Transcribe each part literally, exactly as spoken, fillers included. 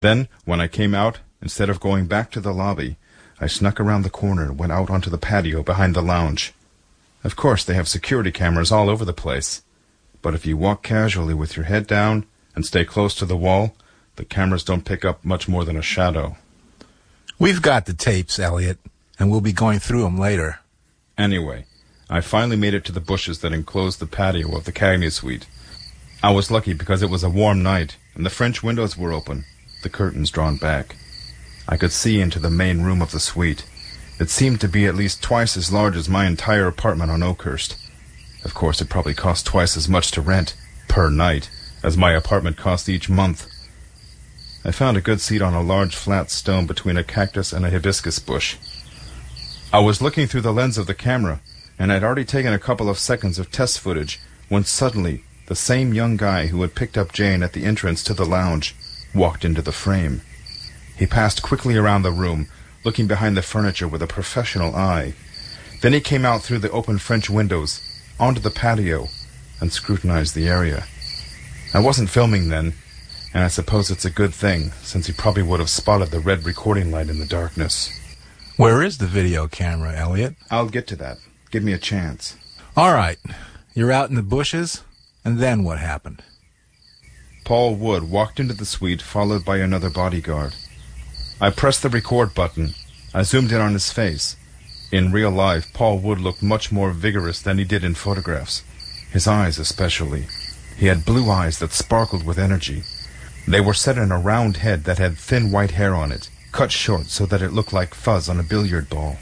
Then, when I came out, instead of going back to the lobby, I snuck around the corner and went out onto the patio behind the lounge. Of course, they have security cameras all over the place. But if you walk casually with your head down and stay close to the wall, the cameras don't pick up much more than a shadow. We've got the tapes, Elliot, and we'll be going through them later. Anyway, I finally made it to the bushes that enclosed the patio of the Cagney suite. I was lucky because it was a warm night, and the French windows were open, the curtains drawn back. I could see into the main room of the suite. It seemed to be at least twice as large as my entire apartment on Oakhurst. Of course, it probably cost twice as much to rent, per night, as my apartment cost each month. I found a good seat on a large flat stone between a cactus and a hibiscus bush. I was looking through the lens of the camera, and I'd already taken a couple of seconds of test footage when suddenly the same young guy who had picked up Jane at the entrance to the lounge walked into the frame. He passed quickly around the room, looking behind the furniture with a professional eye. Then he came out through the open French windows, onto the patio, and scrutinized the area. I wasn't filming then, and I suppose it's a good thing, since he probably would have spotted the red recording light in the darkness. Where is the video camera, Elliot? I'll get to that. Give me a chance. All right. You're out in the bushes, and then what happened? Paul Wood walked into the suite, followed by another bodyguard. I pressed the record button. I zoomed in on his face. In real life, Paul Wood looked much more vigorous than he did in photographs. His eyes especially. He had blue eyes that sparkled with energy. They were set in a round head that had thin white hair on it, cut short so that it looked like fuzz on a billiard ball.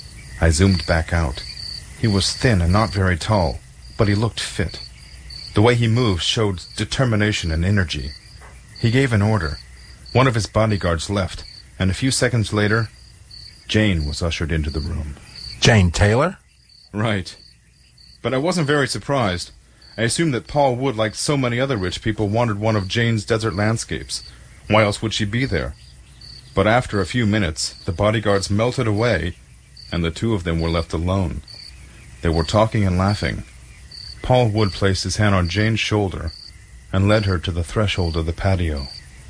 I zoomed back out. He was thin and not very tall, but he looked fit. The way he moved showed determination and energy. He gave an order. One of his bodyguards left, and a few seconds later, Jane was ushered into the room. Jane Taylor? Right. But I wasn't very surprised. I assumed that Paul Wood, like so many other rich people, wanted one of Jane's desert landscapes. Why else would she be there? But after a few minutes, the bodyguards melted away, and the two of them were left alone. They were talking and laughing. Paul Wood placed his hand on Jane's shoulder and led her to the threshold of the patio.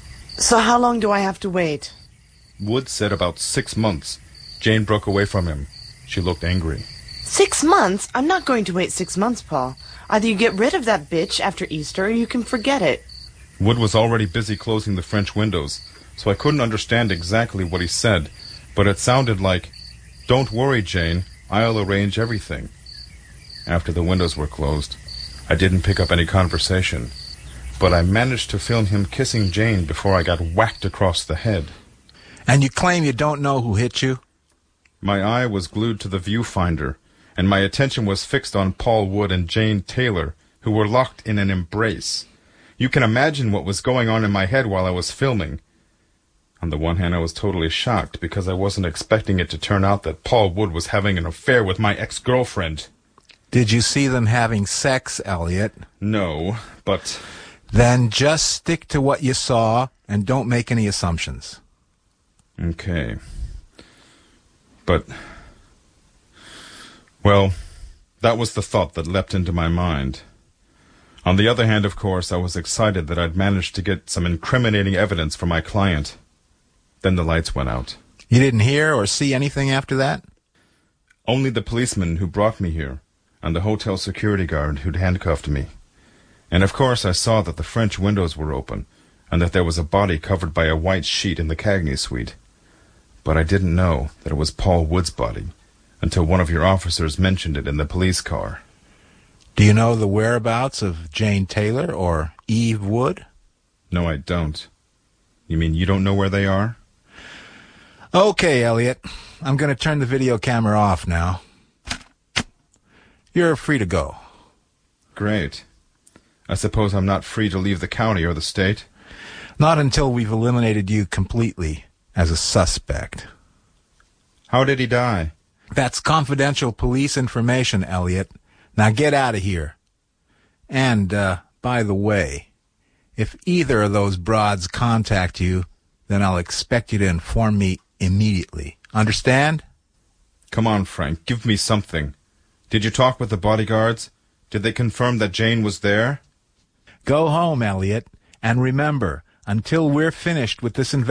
So how long do I have to wait? Wood said about six months. Jane broke away from him. She looked angry. Six months? I'm not going to wait six months, Paul. Either you get rid of that bitch after Easter or you can forget it. Wood was already busy closing the French windows, so I couldn't understand exactly what he said, but it sounded like, "Don't worry, Jane. I'll arrange everything." After the windows were closed, I didn't pick up any conversation, but I managed to film him kissing Jane before I got whacked across the head. And you claim you don't know who hit you? My eye was glued to the viewfinder, and my attention was fixed on Paul Wood and Jane Taylor, who were locked in an embrace. You can imagine what was going on in my head while I was filming. On the one hand, I was totally shocked because I wasn't expecting it to turn out that Paul Wood was having an affair with my ex-girlfriend. Did you see them having sex, Elliot? No, but... Then just stick to what you saw and don't make any assumptions. Okay. But... Well, that was the thought that leapt into my mind. On the other hand, of course, I was excited that I'd managed to get some incriminating evidence for my client. Then the lights went out. You didn't hear or see anything after that? Only the policeman who brought me here, and the hotel security guard who'd handcuffed me. And of course I saw that the French windows were open, and that there was a body covered by a white sheet in the Cagney suite. But I didn't know that it was Paul Wood's body, until one of your officers mentioned it in the police car. Do you know the whereabouts of Jane Taylor or Eve Wood? No, I don't. You mean you don't know where they are? Okay, Elliot. I'm going to turn the video camera off now. You're free to go. Great. I suppose I'm not free to leave the county or the state? Not until we've eliminated you completely as a suspect. How did he die? That's confidential police information, Elliot. Now get out of here. And, uh, by the way, if either of those broads contact you, then I'll expect you to inform me immediately. Understand? Come on, Frank. Give me something. Did you talk with the bodyguards? Did they confirm that Jane was there? Go home, Elliot. And remember, until we're finished with this investigation,